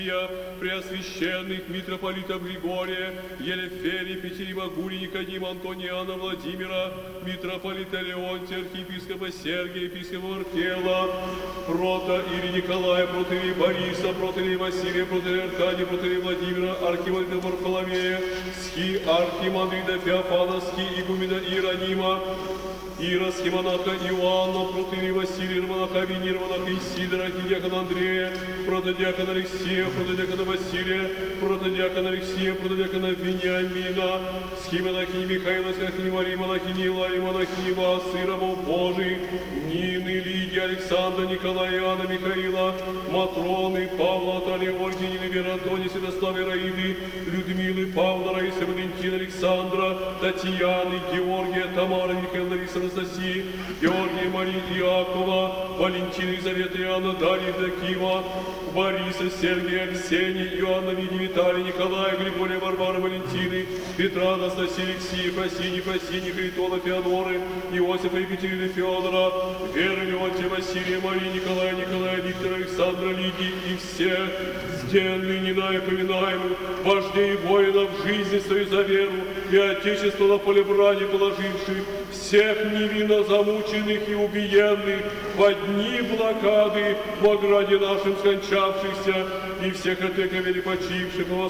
Преосвященных митрополитов Григория, Елеферия, Петерима, Гурия, Никодима, Антониана, Владимира, митрополита Леонтия, архиепископа Сергия, епископа Аркела, прота Ири Николая, протоиерея Бориса, протоиерея Василия, протоиерея Аркадия, протоиерея Владимира, архимандрита Варфоломея, схи архимандрита Феофана, схи игумена Иеронима, Иеросхимонаха Иоанна, протоиерея Василия, монаха Венера, монаха Исидора, архидиакона Андрея, протодиакона Алексея, протодиакона Василия, протодиакона Алексея, протодиакона Вениамина, схимонахини Михаила, схимонахини Марии, монахини Илаи, монахини Васы, рабов Божий, Нины, Лидии, Александра, Николая, Иоанна, Михаила, Матроны, Павла, Наталья, Ольги, Нины, Вера, Антония, Святославы, Раиды, Людмилы, Павла, Раисы, Валентина, Александра, Татьяны, Георгия, Тамара, Михаила, Лариса, Анастасии, Георгия, Марии, Иакова, Валентина, Елизавета, Иоанна, Дарья, Евдокима, Бориса, Сергия, Арсений, Иоанна, Види, Виталия, Николая, Григория, Варвары, Валентины, Петра, Анастасии, Алексея, Просини, Просини, Харитона, Феодоры, Иосифа, Екатерины, Федора, Веры, Леонтия, Василия, Марии, Николая, Николая, Виктора, Александра, Лидии и всех сделанных, ныне поминаемых, вождей воинов жизни свою за веру и Отечество на поле брани положивших, всех невинно замученных и убиенных во дни блокады во граде нашим скончавшихся, и всех отвековели почивших во